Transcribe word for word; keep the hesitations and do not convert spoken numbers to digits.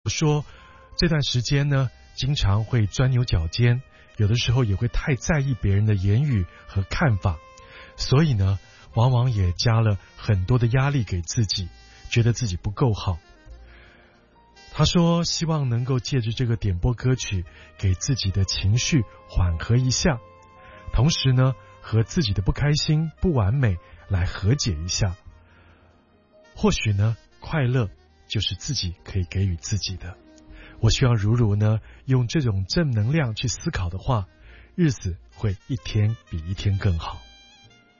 说这段时间呢，经常会钻牛角尖，有的时候也会太在意别人的言语和看法，所以呢，往往也加了很多的压力给自己，觉得自己不够好。他说希望能够借着这个点播歌曲给自己的情绪缓和一下，同时呢和自己的不开心不完美来和解一下。或许呢快乐就是自己可以给予自己的。我希望如如呢用这种正能量去思考的话，日子会一天比一天更好。